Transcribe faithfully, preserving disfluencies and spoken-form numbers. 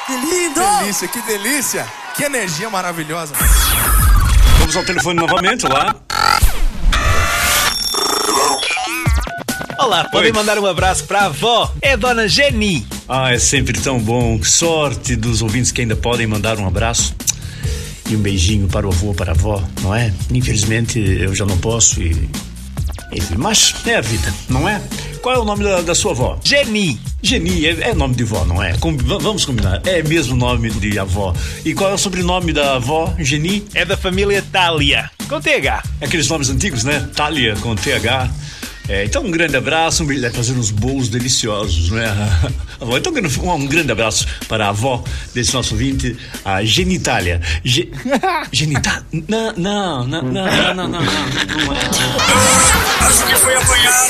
Que lindo! Que delícia, que delícia! Que energia maravilhosa! Vamos ao telefone novamente, lá. Olá, podem Oi. mandar um abraço para a avó, é a Dona Geni. Ah, é sempre tão bom. Que sorte dos ouvintes que ainda podem mandar um abraço e um beijinho para o avô, para a avó, não é? Infelizmente eu já não posso e... Enfim, mas é a vida, não é? Qual é o nome da, da sua avó? Geni. Geni, é, é nome de vó, não é? Com, vamos combinar, é mesmo nome de avó. E qual é o sobrenome da avó, Geni? É da família Thalia, com T H. Aqueles nomes antigos, né? Thalia, com T H. É, então um grande abraço, um beijo, fazer uns bolos deliciosos, né? Avó, então um, um grande abraço para a avó desse nosso ouvinte, a Genitália. Ge... Genitália? Não, não, não, não, não, não, não, não é.